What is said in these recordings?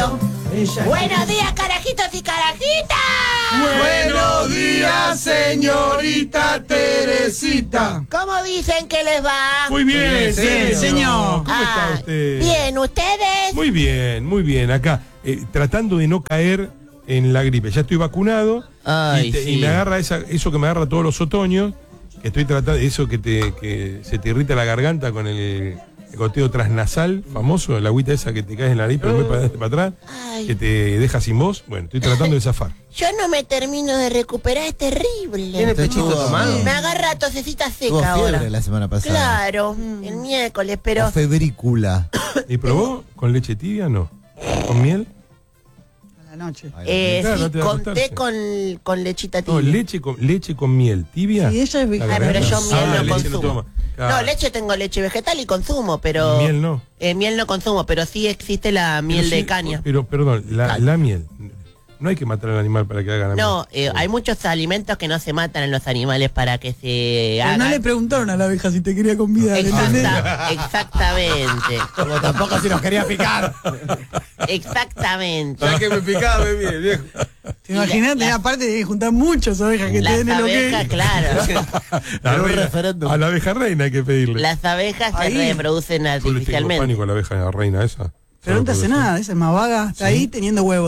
radio. Buenos días, carajitos y carajitas. Buenos días, señorita Teresita. ¿Cómo dicen que les va? Muy bien, señor. ¿Cómo está usted? Bien, ¿ustedes? Muy bien. Acá, tratando de no caer en la gripe. Ya estoy vacunado. Ay, y me agarra eso que me agarra todos los otoños. Que estoy tratando, eso que se te irrita la garganta con el goteo transnasal famoso, la agüita esa que te cae en la nariz, pero muy para atrás, Ay. que te deja sin voz. Bueno, estoy tratando de zafar. Yo no me termino de recuperar, es terrible. ¿Tiene pechito tomado? Me agarra tosecita Tuvo seca fiebre ahora. la semana pasada. Claro, el miércoles, pero... La febrícula. ¿Y probó con leche tibia? No. ¿Con miel? A la noche. Claro, no sí, te va a conté acostarse. con lechita No, tibia. leche con miel. ¿Tibia? Sí, ella es La vegana. Ah, pero yo garganta. miel no leche consumo. toma. Claro. No, leche tengo leche vegetal y consumo, pero... Miel no. Miel no consumo, pero sí existe la miel Pero de sí, caña. Pero, perdón, la miel. No hay que matar al animal para que haga la No, miel. hay muchos alimentos que no se matan en los animales para que se Pero hagan. no le preguntaron a la abeja si te quería convidar, ¿entendés? Exactamente. Como tampoco si nos quería picar. Exactamente. ¿Sabes que me picaba, bien, viejo? ¿Te imaginas? Aparte de juntar muchas ovejas que te Las den el abejas, ok. claro. La Era un reina- referéndum. a la abeja reina hay que pedirle. Las abejas se Ahí. reproducen Yo le tengo artificialmente. pánico a la abeja reina esa. Pero no te hace nada, esa es más vaga. Está ahí teniendo huevo.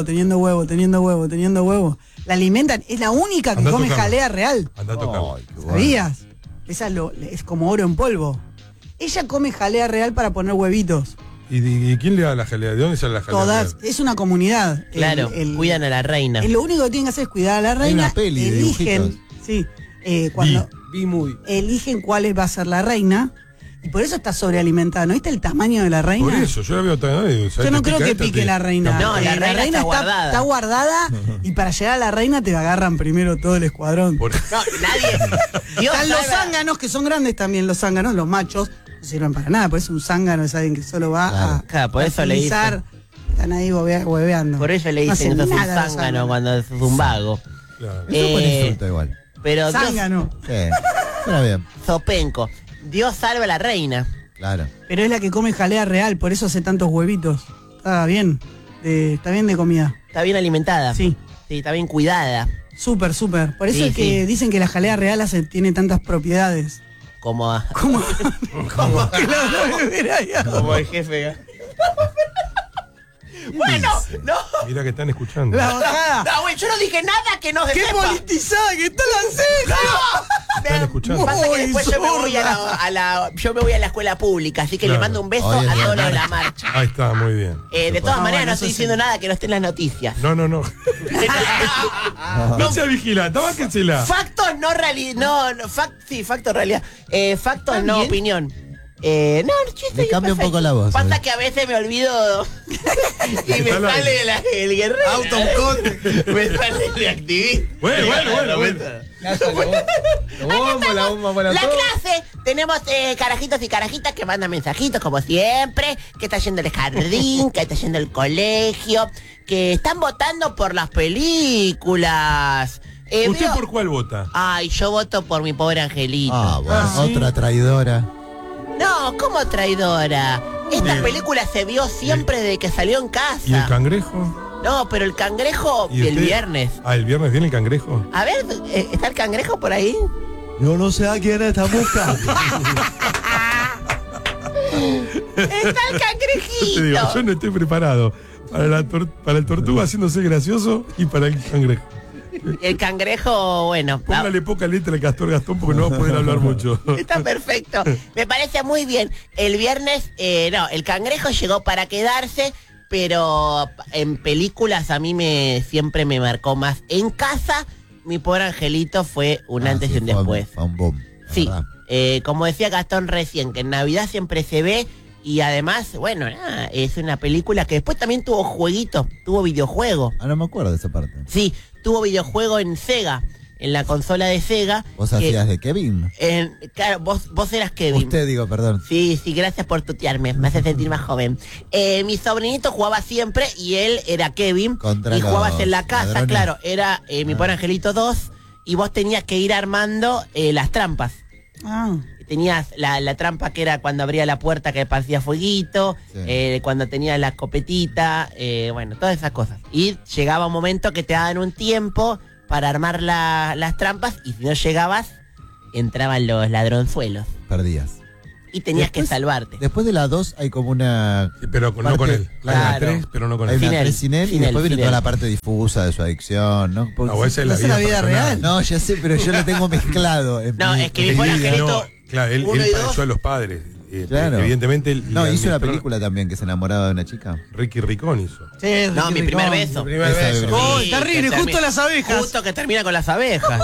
La alimentan, es la única que Andá come tocando. jalea real. Anda a tocar. Ay, qué bueno. ¿Sabías? Esa es como oro en polvo. Ella come jalea real para poner huevitos. ¿Y quién le da la jalea? ¿De dónde sale la jalea? Todas, es una comunidad. Claro, cuidan a la reina. Lo único que tienen que hacer es cuidar a la reina. una peli de eligen, sí, cuando Vi muy. eligen cuál va a ser la reina. Y por eso está sobrealimentada. ¿No viste el tamaño de la reina? Por eso, yo la veo tan... Yo no creo que pique la reina. No, la reina está guardada. Está guardada y para llegar a la reina te agarran primero todo el escuadrón. Por- No, nadie. Dios Están los salva- zánganos, que son grandes también, los zánganos, los machos, no sirven para nada, por eso un zángano es alguien que solo va a Claro, por eso le fertilizar. Están ahí hueveando. Por eso le No dicen hacen sos un nada los zángano zánganos. cuando sos un vago. Claro. Es un buen insulto igual. Pero Dios, Zángano. Sí. Suena bien. Zopenco. Dios salva a la reina. Claro. Pero es la que come jalea real, por eso hace tantos huevitos. Está bien, está bien de comida. Está bien alimentada. Sí. Sí, está bien cuidada. Súper, súper. Por eso Sí, es que sí. dicen que la jalea real tiene tantas propiedades. Como, Como que la beber allá. como el jefe. Bueno, no. Mira que están escuchando. La bajada. No, güey, yo no dije nada que no se ¡Qué sepa. politizada que está la ceja! Están escuchando. Pasa que Muy después yo me voy zorra. yo me voy a la escuela pública, así que le Claro. mando un beso Oye, a todos bien. los de la marcha. Ahí está, muy bien. De todas Ah, maneras, bueno, no eso estoy sí. diciendo nada que no esté en las noticias. No. No sea vigilante, báquensela. Factos no realidad. Sí, factos realidad. Factos no bien? opinión. No, yo estoy Le cambia un perfecto. poco la voz, Pasa ¿eh? que a veces me olvido y me Está al sale el guerrero. Autoconte. Me sale el activista. Bueno. La bomba para La todos. clase, tenemos carajitos y carajitas que mandan mensajitos como siempre, que está yendo al jardín, que está yendo al colegio, que están votando por las películas. ¿Usted veo- por cuál vota? Ay, yo voto por mi pobre angelito. Ah, bueno, ¿sí? otra traidora. No, ¿cómo traidora? Esta Bien. película se vio siempre desde que salió en ¿Y el casa. cangrejo? No, pero el cangrejo ¿Y el usted? viernes. Ah, ¿el viernes viene el cangrejo? A ver, ¿está el cangrejo por ahí? Yo no sé a quién está buscando. ¡Está el Yo te digo, yo cangrejito! no estoy preparado para el tortuga haciéndose gracioso y para el cangrejo. El cangrejo, bueno. Póngale poca letra al Castor Gastón porque no va a poder hablar mucho. Está perfecto. Me parece muy bien. El viernes, no, el cangrejo llegó para quedarse, pero en películas a mí siempre me marcó más. En casa, mi pobre angelito fue un antes y un después. Fue un boom. la Sí, verdad. como decía Gastón recién, que en Navidad siempre se ve y además, bueno, nada, es una película que después también tuvo jueguito, tuvo videojuego. Ah, no me acuerdo de esa parte. Sí, tuvo videojuego en Sega, en la consola de Sega. ¿Vos que- hacías de Kevin? Claro, vos eras Kevin. Usted, digo, perdón. Sí, gracias por tutearme, me hace sentir más joven. Mi sobrinito jugaba siempre y él era Kevin. Contra y jugabas los en la casa, ladrones. claro, era mi pobre angelito 2 y vos tenías que ir armando las trampas. Ah, tenías la trampa que era cuando abría la puerta que parecía fueguito, Sí. cuando tenías la escopetita, bueno, todas esas cosas. Y llegaba un momento que te daban un tiempo para armar las trampas y si no llegabas, entraban los ladronzuelos Perdías. y tenías Después- que salvarte. Después de la 2 hay como una... Sí, pero no parte- con él. Hay claro. una 3, pero no con Hay él. una Sin él, 3 sin él sin y después él, viene sin toda él. la parte difusa de su adicción, ¿no? No, esa es la ¿No es vida, la vida personal. real? No, ya sé, pero yo lo tengo mezclado. No, es que mi pobre No, angelito, claro, él 1 y 2. padeció a los padres. Claro. Evidentemente, él No, le hizo una administró- película también que se enamoraba de una chica. Ricky Ricón hizo. Sí, no, mi primer beso. Mi primer Esa beso. de- Oh, Sí, terrible, que justo termi- las abejas. Justo que termina con las abejas.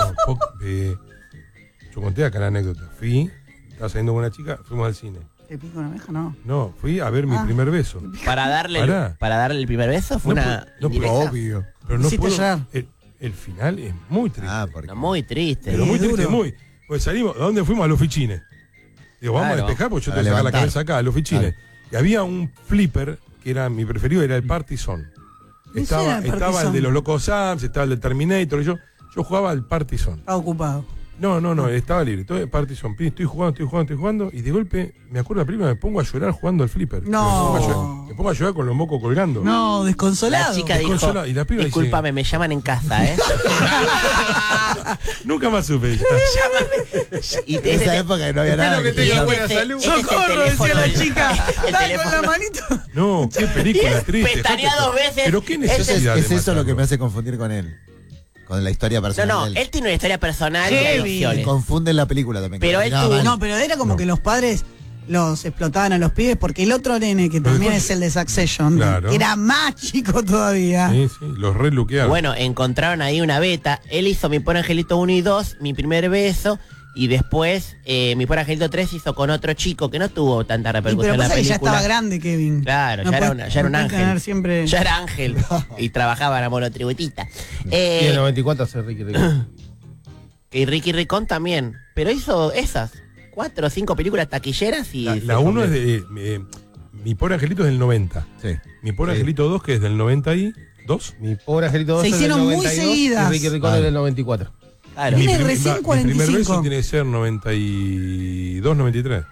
Yo conté acá la anécdota. Estaba saliendo con una chica, fuimos al cine. ¿Te pico una abeja? No. No, fui a ver mi Ah. primer beso. Para darle Pará. el primer beso fue No, una no, indirecta. Obvio. Pero no Hiciste puedo. llorar. El final es muy triste. Ah, porque... No, muy triste. pero muy es triste, duro. muy. Pues salimos, ¿a dónde fuimos? A los fichines. Digo, vamos Claro. a despejar porque yo Para te voy a sacar la levantar. cabeza acá, a los fichines. Y había un flipper que era mi preferido, era el Partizón. Ese Estaba, era el estaba el Partizón. de los Locos Sams, estaba el de Terminator. Yo jugaba al Partizón. Estaba ocupado. No, estaba libre. Todo Partizón. Estoy jugando. Y de golpe, me acuerdo de la película, me pongo a llorar jugando al flipper. No. Me pongo a llorar con los mocos colgando. No, desconsolado. La chica dijo, Desconsolado. Y la piba dice- discúlpame, me llaman en casa, ¿eh? Nunca más supe. Y En esa época que no había nada. que que tenga se buena llame- salud. Este es el ¡Socorro! Decía teléfono la del- chica. el Dale con teléfono. la manito. No, qué película triste. Pestañea Dejate- 2 veces. Pero qué Ese necesidad Es de eso lo que matarlo. me hace confundir con él. Con la historia No, personal no, de él. él tiene una historia personal de Heavy. Me adicciones. confunde en la película también. Pero que él terminaba tuvo- mal. No, pero era como que los padres los explotaban a los pibes porque el otro nene, que Pero también después- es el de Succession, Claro. era más chico todavía. Sí, los reluquearon. Bueno, encontraron ahí una beta. Él hizo Mi Pobre Angelito 1 y 2, mi primer beso. Y después, Mi Pobre Angelito 3 hizo con otro chico que no tuvo tanta Y repercusión pero en la pasa que ya película. estaba grande, Kevin. Claro, No ya, era puede- ya era un no puede ángel. tener siempre- Ya era ángel. Y trabajaba en la monotributita. Y en el 94 hace Ricky Ricón. Y Ricky Ricón también. Pero hizo esas 4 o 5 películas taquilleras y... La 1 es de. Mi pobre angelito es del 90. Sí. Mi pobre Sí. angelito 2, que es del 92. Mi pobre angelito 2 Se es del hicieron muy 92 seguidas. y Ricky Ricón es del 94. Claro. Tiene Mi recién mi 45. primer beso tiene que ser 92, 93.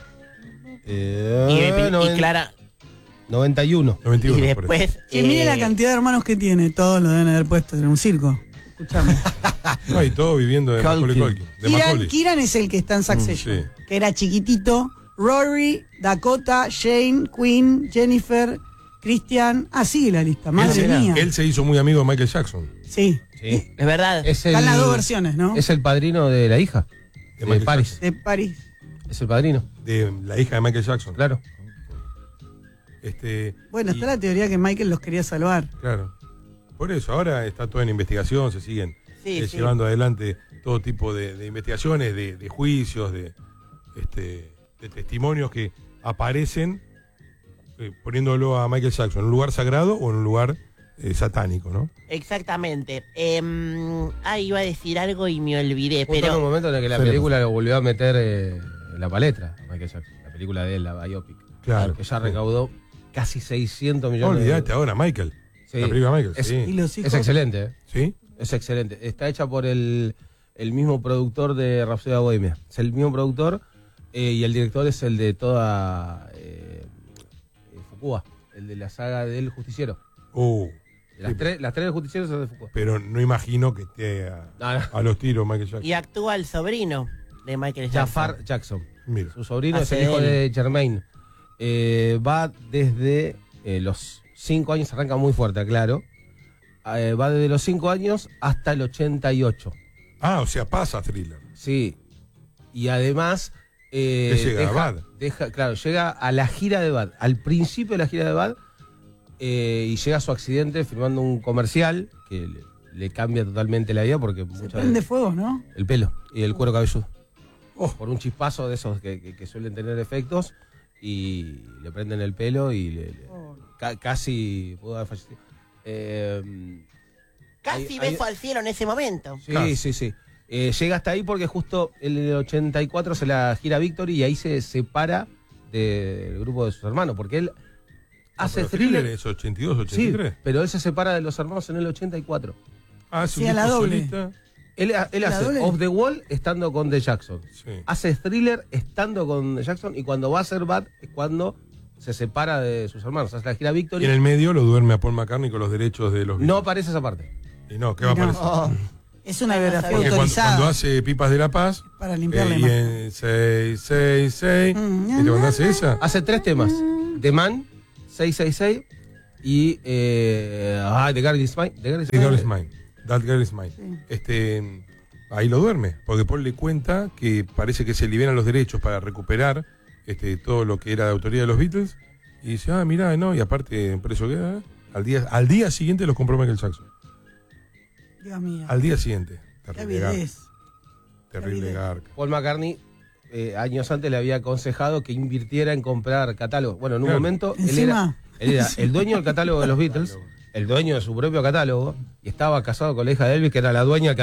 Y Clara... 91. 91. Y por eso. después... Que mire la cantidad de hermanos que tiene, todos lo deben haber puesto en un circo. Escuchame. No, y todo viviendo de Macaulay Culkin. Culkin. De Macaulay. Kieran es el que está en Succession, sí. que era chiquitito. Rory, Dakota, Shane, Quinn, Jennifer, Christian. Ah, sigue la lista, madre mía. Él se hizo muy amigo de Michael Jackson. Sí, Sí. Es verdad. Es están las dos versiones, ¿no? Es el padrino de la hija. De Michael Paris. De París. Es el padrino, De la hija de Michael Jackson. claro. Bueno, Y- está la teoría que Michael los quería salvar. Claro. Por eso, ahora está todo en investigación, se siguen Sí, sí. llevando adelante todo tipo de investigaciones, de juicios, de testimonios que aparecen poniéndolo a Michael Jackson en un lugar sagrado o en un lugar satánico, ¿no? Exactamente. Iba a decir algo y me olvidé, Justo en un pero... momento en el que la Suele película lo volvió a meter en la palestra, Michael Jackson. La película de él, la biopic. Claro. Que ya recaudó casi 600 millones Olvídate ahora, Michael. Sí. La película de Michael, Es- Y sí. los hijos. Es excelente, ¿eh? ¿Sí? Es excelente. Está hecha por el mismo productor de Rhapsody Bohemia. Es el mismo productor y el director es el de toda Fukua, el de la saga del Justiciero. Las tres del Justiciero son de Fukua. Pero no imagino que esté No, no. a los tiros Michael Jackson. Y actúa el sobrino de Michael Jackson. Jafar Jackson. Mira. Su sobrino Hace es el hijo él. de Jermaine. Va desde los 5 años, arranca muy fuerte, claro. Va desde los 5 años hasta el 88. Ah, o sea, pasa Thriller. Sí. Y además. ¿Qué llega? ¿Bad? Claro, llega a la gira de Bad. Al principio de la gira de Bad. Y llega a su accidente filmando un comercial que le cambia totalmente la vida porque Se muchas prende veces- fuego, ¿no? el pelo y el cuero cabelludo. Por un chispazo de esos que suelen tener efectos y le prenden el pelo y casi pudo haber fallecido. Casi Ahí- beso al cielo en ese momento. Sí, Casi. sí. Llega hasta ahí porque justo en el 84 se la gira Victory y ahí se separa del grupo de sus hermanos porque él hace Pero Thriller Thriller. es 82, Sí, 83. pero él se separa de los hermanos en el 84. Ah, es un Sí, a la disco doble. solista. Él hace doble. Off the Wall estando con The Jackson. Sí. Hace Thriller estando con The Jackson. Y cuando va a hacer Bad es cuando se separa de sus hermanos. Hace la gira Y Victory. en el medio lo duerme a Paul McCartney con los derechos de los No Beatles. aparece esa parte. Y no, ¿qué va a No. aparecer? Oh, Es una biografía Porque autorizada. cuando hace Pipas de la Paz, Para limpiar la y imagen. en 666, Mm, ¿viste cuando hace esa? Hace 3 temas. The Man, 666 y The Girl Is Mine. The Girl Is The Girl Mine. is Mine. That Girl is Mine. Ahí lo duerme, porque Paul le cuenta que parece que se liberan los derechos para recuperar todo lo que era de autoría de los Beatles. Y dice, mirá, no, y aparte, por eso queda. Al día siguiente los compró Michael Jackson. Dios mío. Al día siguiente. Qué Terrible garca. avidez. Terrible avidez. garca. Paul McCartney años antes le había aconsejado que invirtiera en comprar catálogos. Bueno, en un Claro. momento Encima. él era el dueño del catálogo de los Beatles, el dueño de su propio catálogo, y estaba casado con la hija de Elvis, que era la dueña del